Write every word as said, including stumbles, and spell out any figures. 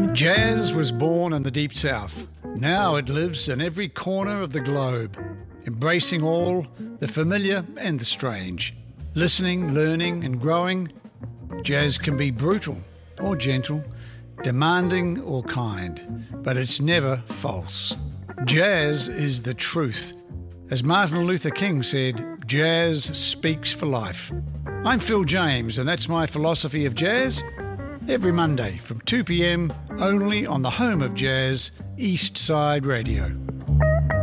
Jazz was born in the Deep South. Now it lives in every corner of the globe, embracing all the familiar and the strange. Listening, learning and growing, jazz can be brutal or gentle, demanding or kind, but it's never false. Jazz is the truth. As Martin Luther King said, jazz speaks for life. I'm Phil James, and that's my philosophy of jazz. Every Monday from two p m, only on the home of jazz, East Side Radio.